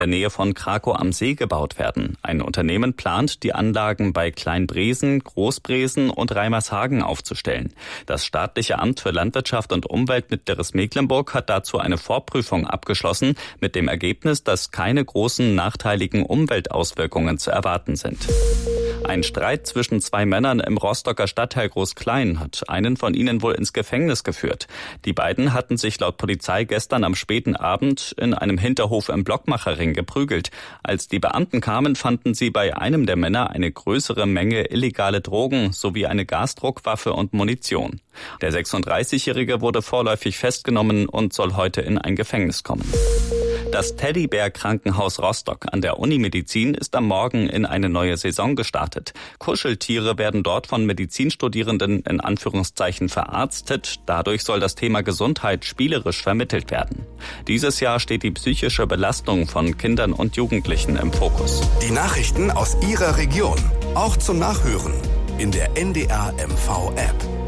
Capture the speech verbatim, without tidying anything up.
der Nähe von Krakow am See gebaut werden. Ein Unternehmen plant, die Anlagen bei Kleinbresen, Großbresen und Reimershagen aufzustellen. Das staatliche Amt für Landwirtschaft und Umwelt Mitteres-Mecklenburg hat dazu eine Vorprüfung abgeschlossen, mit dem Ergebnis, dass keine großen nachteiligen Umweltauswirkungen zu erwarten sind. Ein Streit zwischen zwei Männern im Rostocker Stadtteil Groß-Klein hat einen von ihnen wohl ins Gefängnis geführt. Die beiden hatten sich laut Polizei gestern am späten Abend in einem Hinterhof im Blockmacherring geprügelt. Als die Beamten kamen, fanden sie bei einem der Männer eine größere Menge illegale Drogen sowie eine Gasdruckwaffe und Munition. Der sechsunddreißigjährige wurde vorläufig festgenommen und soll heute in ein Gefängnis kommen. Das Teddybär-Krankenhaus Rostock an der Unimedizin ist am Morgen in eine neue Saison gestartet. Kuscheltiere werden dort von Medizinstudierenden in Anführungszeichen verarztet. Dadurch soll das Thema Gesundheit spielerisch vermittelt werden. Dieses Jahr steht die psychische Belastung von Kindern und Jugendlichen im Fokus. Die Nachrichten aus Ihrer Region, auch zum Nachhören in der N D R M V App.